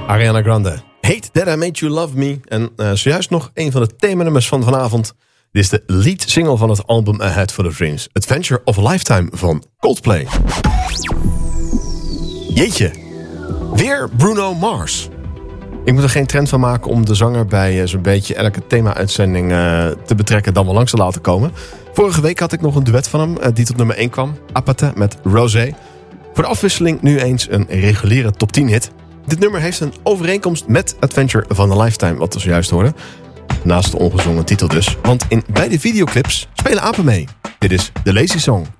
Ariana Grande. Hate That I Made You Love Me. En zojuist nog een van de themanummers van vanavond. Dit is de lead single van het album Ahead for the Dreams. Adventure of a Lifetime van Coldplay. Jeetje. Weer Bruno Mars. Ik moet er geen trend van maken om de zanger bij zo'n beetje elke thema-uitzending te betrekken dan wel langs te laten komen. Vorige week had ik nog een duet van hem die tot nummer 1 kwam. Apathe met Rosé. Voor de afwisseling nu eens een reguliere top 10 hit. Dit nummer heeft een overeenkomst met Adventure of a Lifetime, wat we zojuist hoorden. Naast de ongezongen titel dus. Want in beide videoclips spelen apen mee. Dit is The Lazy Song.